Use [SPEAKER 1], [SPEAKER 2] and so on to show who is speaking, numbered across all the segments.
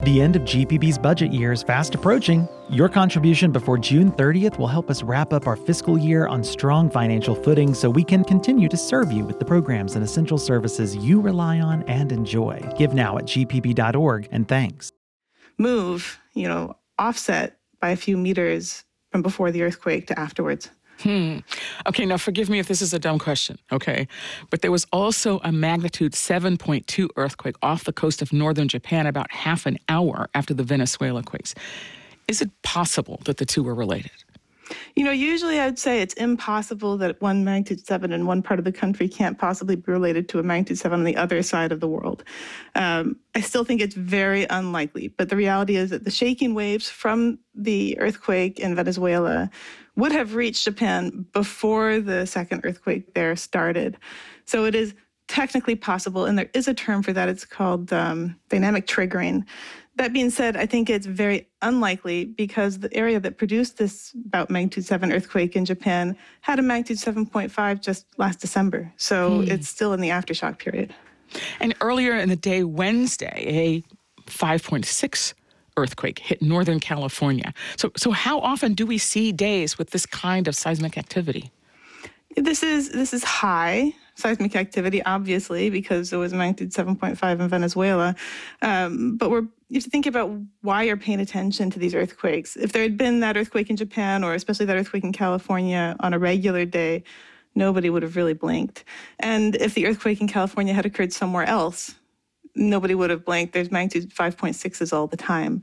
[SPEAKER 1] The end of GPB's budget year is fast approaching. Your contribution before June 30th will help us wrap up our fiscal year on strong financial footing so we can continue to serve you with the programs and essential services you rely on and enjoy. Give now at gpb.org, and thanks.
[SPEAKER 2] Move, offset by a few meters from before the earthquake to afterwards.
[SPEAKER 3] Okay, now forgive me if this is a dumb question, okay? But there was also a magnitude 7.2 earthquake off the coast of northern Japan about half an hour after the Venezuela quakes. Is it possible that the two were related?
[SPEAKER 2] Usually I'd say it's impossible that one magnitude 7 in one part of the country can't possibly be related to a magnitude 7 on the other side of the world. I still think it's very unlikely, but the reality is that the shaking waves from the earthquake in Venezuela would have reached Japan before the second earthquake there started. So it is technically possible, and there is a term for that. It's called dynamic triggering. That being said, I think it's very unlikely because the area that produced this about magnitude 7 earthquake in Japan had a magnitude 7.5 just last December. So it's still in the aftershock period.
[SPEAKER 3] And earlier in the day, Wednesday, a 5.6 earthquake hit Northern California. So how often do we see days with this kind of seismic activity?
[SPEAKER 2] This is high seismic activity, obviously, because it was magnitude 7.5 in Venezuela. But you have to think about why you're paying attention to these earthquakes. If there had been that earthquake in Japan, or especially that earthquake in California on a regular day, nobody would have really blinked. And if the earthquake in California had occurred somewhere else, nobody would have blinked. There's magnitude 5.6s all the time.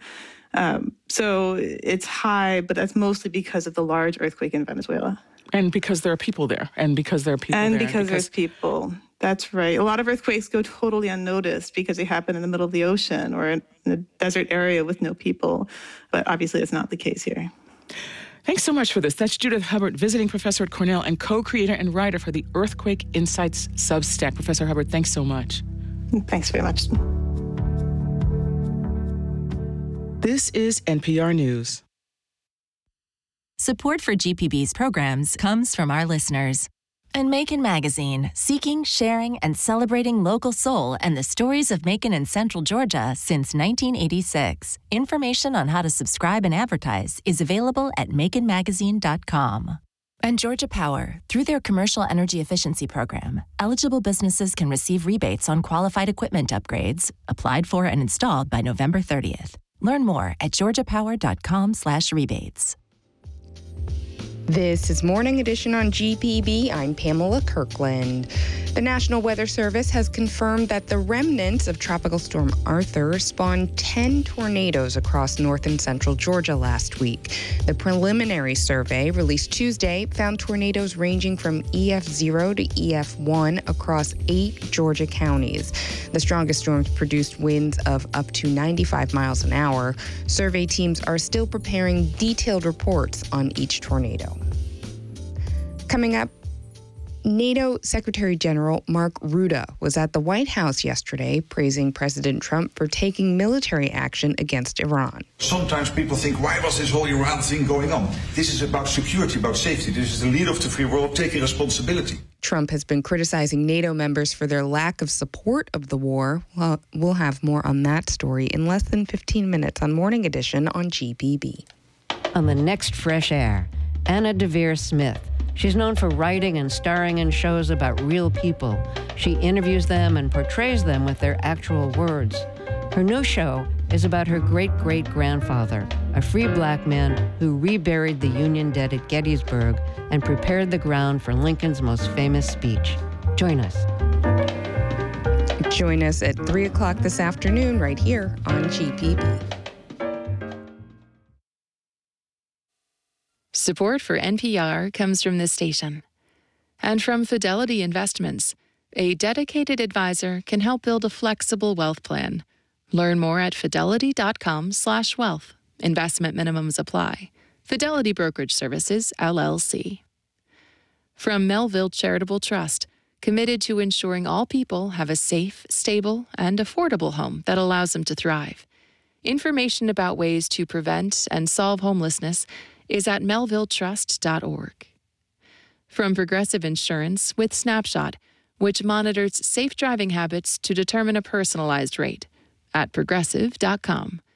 [SPEAKER 2] So it's
[SPEAKER 3] high,
[SPEAKER 2] but that's mostly because of the large earthquake in Venezuela.
[SPEAKER 3] And because there are people there.
[SPEAKER 2] There's people. That's right. A lot of earthquakes go totally unnoticed because they happen in the middle of the ocean or in a desert area with no people. But obviously, it's not the case here.
[SPEAKER 3] Thanks so much for this. That's Judith Hubbard, visiting professor at Cornell and co-creator and writer for the Earthquake Insights Substack. Professor Hubbard, thanks so much.
[SPEAKER 2] Thanks very much.
[SPEAKER 3] This is NPR News.
[SPEAKER 4] Support for GPB's programs comes from our listeners. And Macon Magazine, seeking, sharing, and celebrating local soul and the stories of Macon and Central Georgia since 1986. Information on how to subscribe and advertise is available at maconmagazine.com. And Georgia Power, through their commercial energy efficiency program, eligible businesses can receive rebates on qualified equipment upgrades, applied for and installed by November 30th. Learn more at georgiapower.com/rebates.
[SPEAKER 5] This is Morning Edition on GPB. I'm Pamela Kirkland. The National Weather Service has confirmed that the remnants of Tropical Storm Arthur spawned 10 tornadoes across north and central Georgia last week. The preliminary survey released Tuesday found tornadoes ranging from EF0 to EF1 across 8 Georgia counties. The strongest storms produced winds of up to 95 miles an hour. Survey teams are still preparing detailed reports on each tornado. Coming up, NATO Secretary General Mark Rutte was at the White House yesterday praising President Trump for taking military action against Iran.
[SPEAKER 6] Sometimes people think, why was this whole Iran thing going on? This is about security, about safety. This is the leader of the free world taking responsibility.
[SPEAKER 5] Trump has been criticizing NATO members for their lack of support of the war. Well, we'll have more on that story in less than 15 minutes on Morning Edition on GPB.
[SPEAKER 7] On the next Fresh Air, Anna Deavere Smith. She's known for writing and starring in shows about real people. She interviews them and portrays them with their actual words. Her new show is about her great-great-grandfather, a free black man who reburied the Union dead at Gettysburg and prepared the ground for Lincoln's most famous speech. Join us.
[SPEAKER 5] Join us at 3 o'clock this afternoon right here on GPB.
[SPEAKER 8] Support for NPR comes from this station and from Fidelity Investments. A dedicated advisor can help build a flexible wealth plan. Learn more at fidelity.com/wealth. Investment minimums apply. Fidelity Brokerage Services, LLC. From Melville Charitable Trust, committed to ensuring all people have a safe, stable, and affordable home that allows them to thrive. Information about ways to prevent and solve homelessness is at melvilletrust.org. From Progressive Insurance with Snapshot, which monitors safe driving habits to determine a personalized rate, at progressive.com.